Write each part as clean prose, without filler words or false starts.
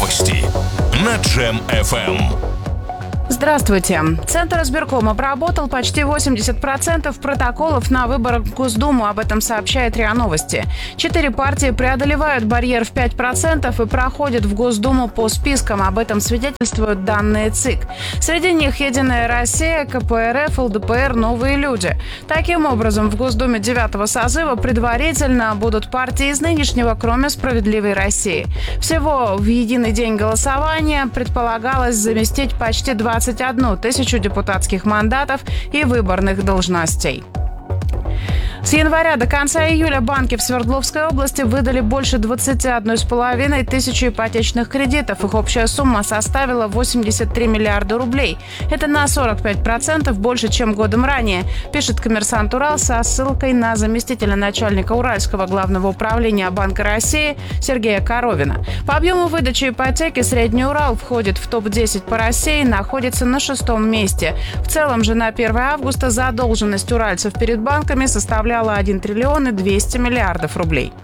Новости на Джем-ФМ. Здравствуйте. Центр избиркома обработал почти 80% протоколов на выборах в Госдуму. Об этом сообщает РИА Новости. 4 партии преодолевают барьер в 5% и проходят в Госдуму по спискам. Об этом свидетельствуют данные ЦИК. Среди них «Единая Россия», КПРФ, ЛДПР, «Новые люди». Таким образом, в Госдуме 9-го созыва предварительно будут партии из нынешнего, кроме «Справедливой России». Всего в единый день голосования предполагалось заместить почти 21 тысячу депутатских мандатов и выборных должностей. С января до конца июля банки в Свердловской области выдали больше 21,5 тысячи ипотечных кредитов. Их общая сумма составила 83 миллиарда рублей. Это на 45% больше, чем годом ранее, пишет «Коммерсант Урал» со ссылкой на заместителя начальника Уральского главного управления Банка России Сергея Коровина. По объему выдачи ипотеки Средний Урал входит в топ-10 по России, находится на 6-м месте. В целом же на 1 августа задолженность уральцев перед банками составляла 1 триллион и 200 миллиардов рублей.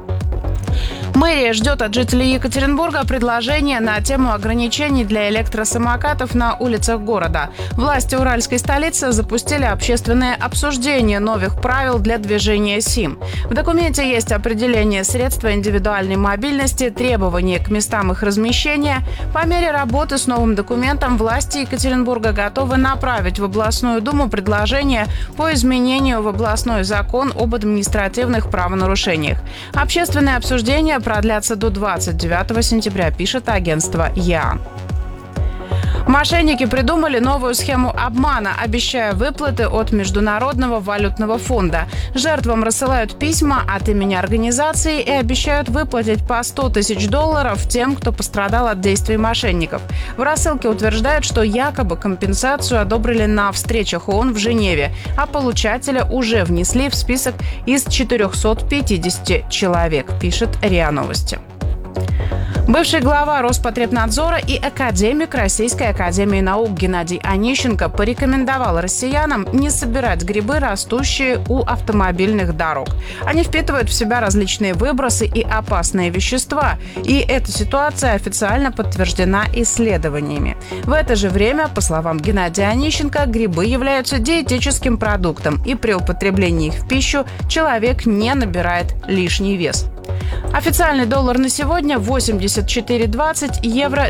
Мэрия ждет от жителей Екатеринбурга предложения на тему ограничений для электросамокатов на улицах города. Власти уральской столицы запустили общественное обсуждение новых правил для движения СИМ. В документе есть определение средства индивидуальной мобильности, требования к местам их размещения. По мере работы с новым документом власти Екатеринбурга готовы направить в областную думу предложение по изменению в областной закон об административных правонарушениях. Общественное обсуждение продлятся до 29 сентября, пишет агентство ЯА. Мошенники придумали новую схему обмана, обещая выплаты от Международного валютного фонда. Жертвам рассылают письма от имени организации и обещают выплатить по $100 тысяч тем, кто пострадал от действий мошенников. В рассылке утверждают, что якобы компенсацию одобрили на встречах ООН в Женеве, а получателя уже внесли в список из 450 человек, пишет РИА Новости. Бывший глава Роспотребнадзора и академик Российской академии наук Геннадий Онищенко порекомендовал россиянам не собирать грибы, растущие у автомобильных дорог. Они впитывают в себя различные выбросы и опасные вещества. И эта ситуация официально подтверждена исследованиями. В это же время, по словам Геннадия Онищенко, грибы являются диетическим продуктом, и при употреблении их в пищу человек не набирает лишний вес. Официальный доллар на сегодня 84,20, евро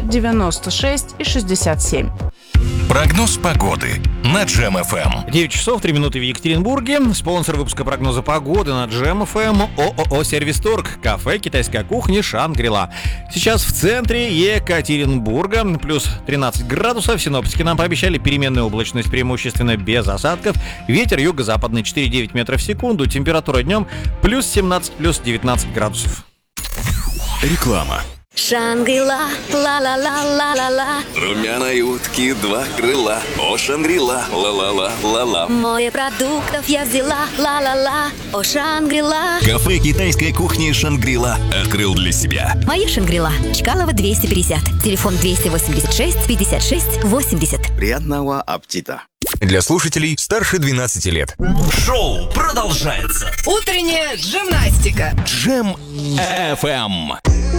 96,67. Прогноз погоды на Джем-ФМ. 9 часов 3 минуты в Екатеринбурге. Спонсор выпуска прогноза погоды на Джем-ФМ ООО «Сервисторг». Кафе китайской кухни «Шангри-Ла». Сейчас в центре Екатеринбурга плюс 13 градусов. Синоптики нам пообещали переменную облачность, преимущественно без осадков. Ветер юго-западный 4,9 метров в секунду. Температура днем плюс 17, плюс 19 градусов. Реклама. Шангри-Ла, ла-ла-ла-ла-ла-ла. Румяной утки 2 крыла. О, Шангри-Ла, ла-ла-ла-ла-ла. Море продуктов я взяла, ла-ла-ла. О, Шангри-Ла. Кафе китайской кухни Шангри-Ла открыл для себя. Моя Шангри-Ла. Чкалова 250. Телефон 286 56 80. Приятного аппетита! Для слушателей старше 12 лет. Шоу продолжается. Утренняя джимнастика. Джем-ФМ.